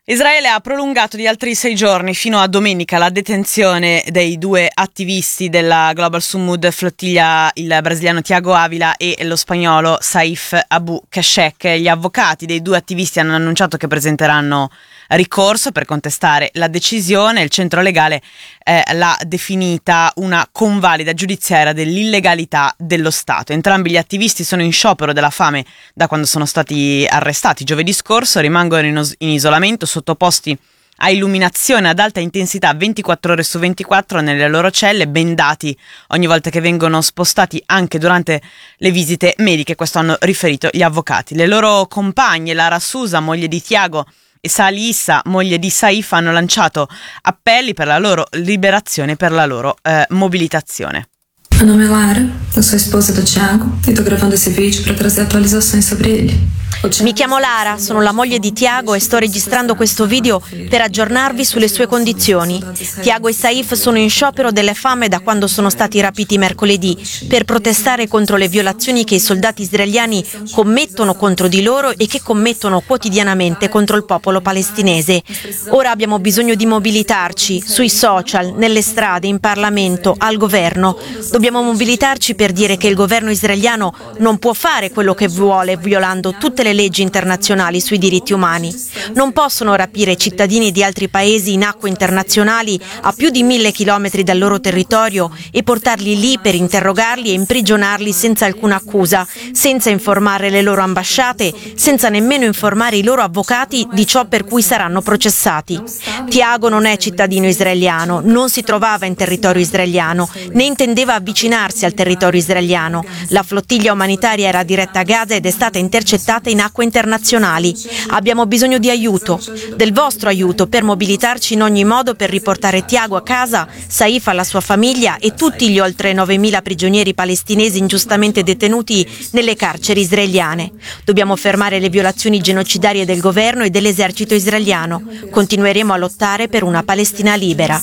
Israele ha prolungato di altri 6 giorni fino a domenica la detenzione dei 2 attivisti della Global Sumud Flottiglia, il brasiliano Thiago Ávila e lo spagnolo Saif Abu Kashek. Gli avvocati dei 2 attivisti hanno annunciato che presenteranno ricorso per contestare la decisione. Il centro legale l'ha definita una convalida giudiziaria dell'illegalità dello Stato. Entrambi gli attivisti sono in sciopero della fame da quando sono stati arrestati giovedì scorso, rimangono in isolamento sottoposti a illuminazione ad alta intensità 24 ore su 24 nelle loro celle, bendati ogni volta che vengono spostati anche durante le visite mediche. Questo hanno riferito gli avvocati. Le loro compagne, Lara Sousa, moglie di Thiago, e Sali Issa, moglie di Saif, hanno lanciato appelli per la loro liberazione e per la loro mobilitazione. Meu nome è Lara, eu sou a esposa do Thiago e sto gravando esse vídeo per trazer atualizzazioni sobre ele. Mi chiamo Lara, sono la moglie di Thiago e sto registrando questo video per aggiornarvi sulle sue condizioni. Thiago e Saif sono in sciopero delle fame da quando sono stati rapiti mercoledì per protestare contro le violazioni che i soldati israeliani commettono contro di loro e che commettono quotidianamente contro il popolo palestinese. Ora abbiamo bisogno di mobilitarci sui social, nelle strade, in Parlamento, al governo. Dobbiamo mobilitarci per dire che il governo israeliano non può fare quello che vuole violando tutte le leggi internazionali sui diritti umani. Non possono rapire cittadini di altri paesi in acque internazionali a più di 1000 chilometri dal loro territorio e portarli lì per interrogarli e imprigionarli senza alcuna accusa, senza informare le loro ambasciate, senza nemmeno informare i loro avvocati di ciò per cui saranno processati. Thiago non è cittadino israeliano, non si trovava in territorio israeliano, né intendeva avvicinarsi al territorio israeliano. La flottiglia umanitaria era diretta a Gaza ed è stata intercettata in acque internazionali. Abbiamo bisogno di aiuto, del vostro aiuto, per mobilitarci in ogni modo per riportare Thiago a casa, Saif alla sua famiglia e tutti gli oltre 9.000 prigionieri palestinesi ingiustamente detenuti nelle carceri israeliane. Dobbiamo fermare le violazioni genocidarie del governo e dell'esercito israeliano. Continueremo a lottare per una Palestina libera.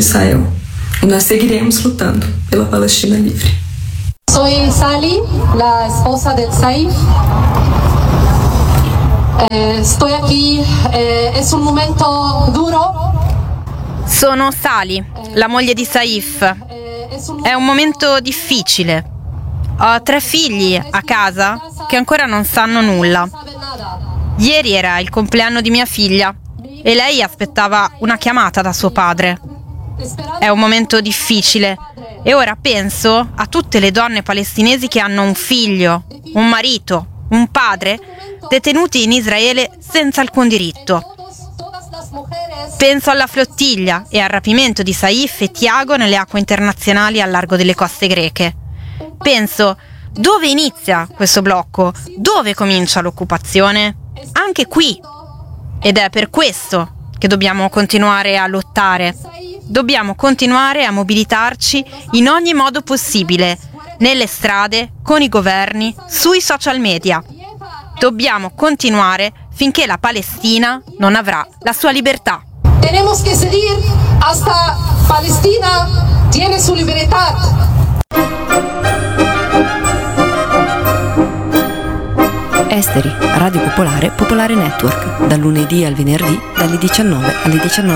E nós seguiremos lutando pela Palestina livre. Soy Sali, la esposa del Saif. Estoy aquí, es un momento duro. Sono Sali, la moglie di Saif. È un momento difficile. Ho 3 figli a casa che ancora non sanno nulla. Ieri era il compleanno di mia figlia e lei aspettava una chiamata da suo padre. È un momento difficile e ora penso a tutte le donne palestinesi che hanno un figlio, un marito, un padre detenuti in Israele senza alcun diritto. Penso alla flottiglia e al rapimento di Saif e Thiago nelle acque internazionali al largo delle coste greche. Penso, dove inizia questo blocco? Dove comincia l'occupazione? Anche qui. Ed è per questo che dobbiamo continuare a lottare. Dobbiamo continuare a mobilitarci in ogni modo possibile, nelle strade, con i governi, sui social media. Dobbiamo continuare finché la Palestina non avrà la sua libertà. Tenemos que seguir hasta Palestina tiene su libertad. Esteri, Radio Popolare, Popolare Network, dal lunedì al venerdì, dalle 19 alle 19.